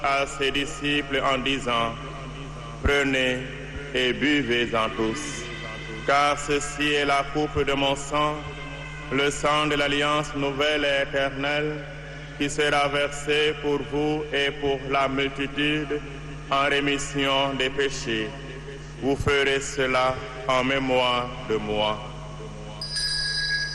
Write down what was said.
à ses disciples en disant: Prenez et buvez-en tous, car ceci est la coupe de mon sang, le sang de l'alliance nouvelle et éternelle, qui sera versé pour vous et pour la multitude en rémission des péchés. Vous ferez cela en mémoire de moi.